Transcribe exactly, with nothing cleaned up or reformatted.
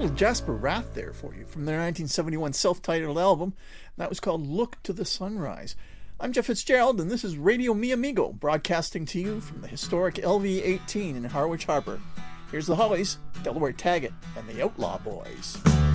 little Jasper Wrath there for you from their nineteen seventy-one self-titled album. That was called Look to the Sunrise. I'm Jeff Fitzgerald, and this is Radio Mi Amigo, broadcasting to you from the historic L V eighteen in Harwich Harbor. Here's the Hollies, Delaware Taggart, and the Outlaw Boys.